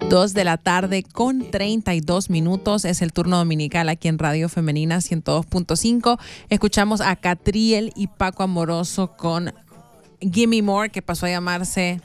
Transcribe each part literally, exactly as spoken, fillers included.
dos de la tarde con treinta y dos minutos. Es el turno dominical aquí en Radio Femenina ciento dos punto cinco. Escuchamos a Catriel y Paco Amoroso con Gimme More, que pasó a llamarse...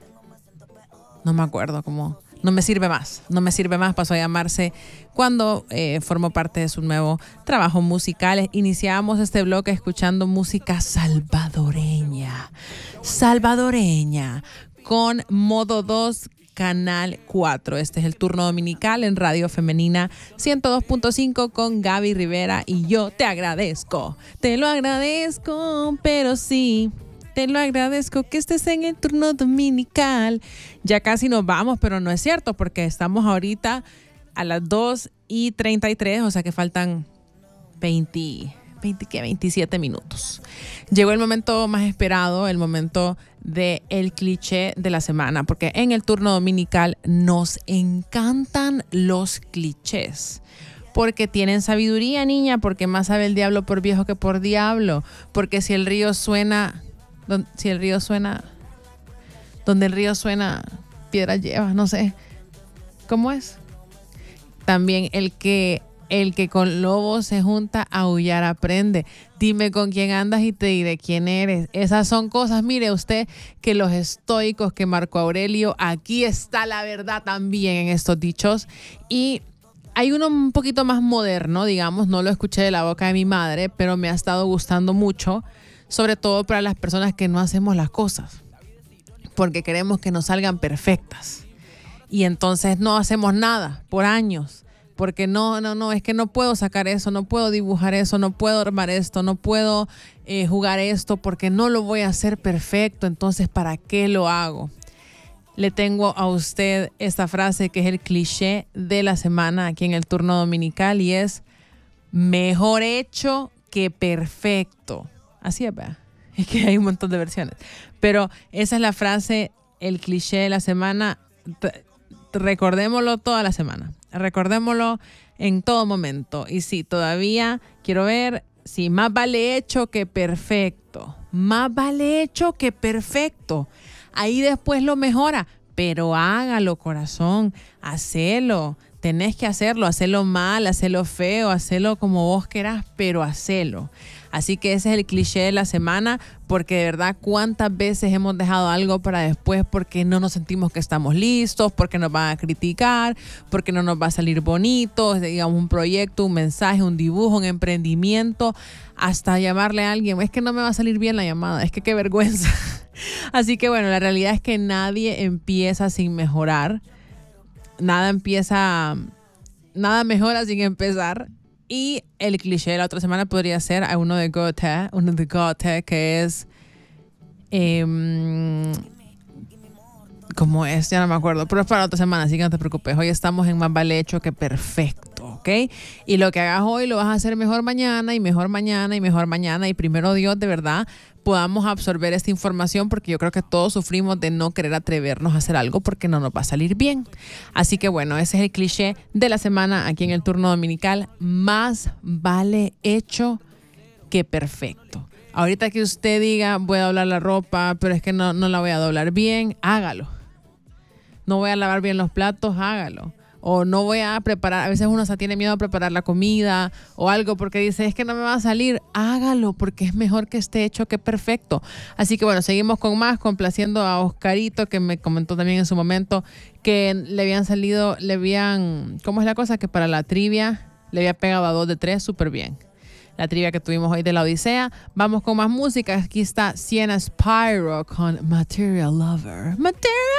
No me acuerdo cómo... No me sirve más, no me sirve más, pasó a llamarse cuando eh, formó parte de su nuevo trabajo musical. Iniciamos este bloque escuchando música salvadoreña, salvadoreña, con Modo dos, Canal cuatro. Este es el turno dominical en Radio Femenina ciento dos punto cinco con Gaby Rivera y yo te agradezco, te lo agradezco, pero sí... Te lo agradezco que estés en el turno dominical. Ya casi nos vamos, pero no es cierto, porque estamos ahorita a las dos y treinta y tres, o sea que faltan veinte, veinte, ¿qué? veintisiete minutos. Llegó el momento más esperado, el momento del cliché de la semana, porque en el turno dominical nos encantan los clichés. Porque tienen sabiduría, niña, porque más sabe el diablo por viejo que por diablo. Porque si el río suena... Si el río suena, donde el río suena, piedra lleva, no sé. ¿Cómo es? También el que, el que con lobos se junta, a aullar aprende. Dime con quién andas y te diré quién eres. Esas son cosas, mire usted, que los estoicos, que Marco Aurelio, aquí está la verdad también en estos dichos. Y hay uno un poquito más moderno, digamos, no lo escuché de la boca de mi madre, pero me ha estado gustando mucho. Sobre todo para las personas que no hacemos las cosas, porque queremos que nos salgan perfectas. Y entonces no hacemos nada por años, porque no, no, no, es que no puedo sacar eso, no puedo dibujar eso, no puedo armar esto, no puedo eh, jugar esto, porque no lo voy a hacer perfecto. Entonces, ¿para qué lo hago? Le tengo a usted esta frase que es el cliché de la semana aquí en el turno dominical y es: mejor hecho que perfecto. Así es, ¿verdad? Es que hay un montón de versiones. Pero esa es la frase, el cliché de la semana. Recordémoslo toda la semana. Recordémoslo en todo momento. Y sí, todavía quiero ver, sí, más vale hecho que perfecto. Más vale hecho que perfecto. Ahí después lo mejora. Pero hágalo, corazón. Hacelo. Tenés que hacerlo. Hacelo mal, hacelo feo, hacelo como vos querás, pero hacelo. Así que ese es el cliché de la semana, porque de verdad cuántas veces hemos dejado algo para después porque no nos sentimos que estamos listos, porque nos van a criticar, porque no nos va a salir bonito, digamos un proyecto, un mensaje, un dibujo, un emprendimiento, hasta llamarle a alguien, es que no me va a salir bien la llamada, es que qué vergüenza. Así que bueno, la realidad es que nadie empieza sin mejorar, nada empieza, nada mejora sin empezar. Y el cliché de la otra semana podría ser a uno de Goethe, uno de Goethe que es, eh, ¿cómo es? Ya no me acuerdo, pero es para la otra semana, así que no te preocupes. Hoy estamos en más vale hecho que perfecto, ¿ok? Y lo que hagas hoy lo vas a hacer mejor mañana y mejor mañana y mejor mañana. Y primero Dios, de verdad, podamos absorber esta información, porque yo creo que todos sufrimos de no querer atrevernos a hacer algo porque no nos va a salir bien. Así que bueno, ese es el cliché de la semana aquí en el turno dominical. Más vale hecho que perfecto. Ahorita que usted diga, voy a doblar la ropa, pero es que no, no la voy a doblar bien, hágalo. No voy a lavar bien los platos, hágalo. O no voy a preparar, a veces uno se tiene miedo a preparar la comida o algo porque dice, es que no me va a salir, hágalo, porque es mejor que esté hecho que perfecto. Así que bueno, seguimos con más, complaciendo a Oscarito, que me comentó también en su momento que le habían salido, le habían, ¿cómo es la cosa? Que para la trivia le había pegado a dos de tres, súper bien. La trivia que tuvimos hoy de la Odisea. Vamos con más música. Aquí está Sienna Spyro con Material Lover. Material